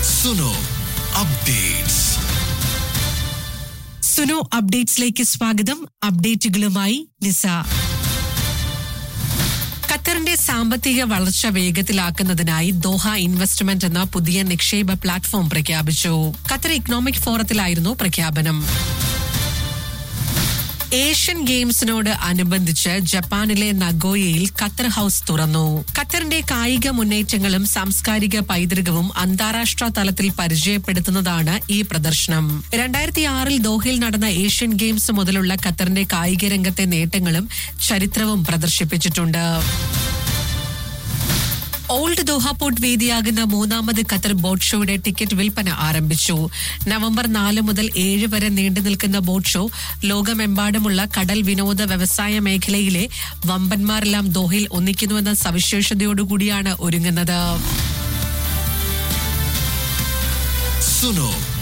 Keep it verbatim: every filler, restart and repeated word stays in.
Suno updates. Suno അപ്ഡേറ്റ്സിലേക്ക് സ്വാഗതം. അപ്ഡേറ്റുകളുമായി നിസ. ഖത്തറിന്റെ സാമ്പത്തിക വളർച്ച വേഗത്തിലാക്കുന്നതിനായി ദോഹ ഇൻവെസ്റ്റ്മെന്റ് എന്ന പുതിയ നിക്ഷേപ പ്ലാറ്റ്ഫോം പ്രഖ്യാപിച്ചു. ഖത്തർ ഇക്കണോമിക് ഫോറത്തിലായിരുന്നു പ്രഖ്യാപനം. ഏഷ്യൻ ഗെയിംസിനോട് അനുബന്ധിച്ച് ജപ്പാനിലെ നഗോയയിൽ ഖത്തർ ഹൌസ് തുറന്നു. ഖത്തറിന്റെ കായിക മുന്നേറ്റങ്ങളും സാംസ്കാരിക പൈതൃകവും അന്താരാഷ്ട്ര തലത്തിൽ പരിചയപ്പെടുത്തുന്നതാണ് ഈ പ്രദർശനം. രണ്ടായിരത്തി ആറിൽ ദോഹയിൽ നടന്ന ഏഷ്യൻ ഗെയിംസ് മുതലുള്ള ഖത്തറിന്റെ കായിക രംഗത്തെ നേട്ടങ്ങളും ചരിത്രവും പ്രദർശിപ്പിച്ചിട്ടുണ്ട്. ഓൾഡ് ദോഹ പോർട്ട് വേദിയാകുന്ന മൂന്നാമത് ഖത്തർ ബോട്ട് ഷോയുടെ ടിക്കറ്റ് വിൽപ്പന ആരംഭിച്ചു. നവംബർ നാല് മുതൽ ഏഴ് വരെ നീണ്ടു നിൽക്കുന്ന ബോട്ട് ഷോ ലോകമെമ്പാടുമുള്ള കടൽ വിനോദ വ്യവസായ മേഖലയിലെ വമ്പന്മാരെല്ലാം ദോഹയിൽ ഒന്നിക്കുന്നുവെന്ന സവിശേഷതയോടുകൂടിയാണ് ഒരുങ്ങുന്നത്. സുനോ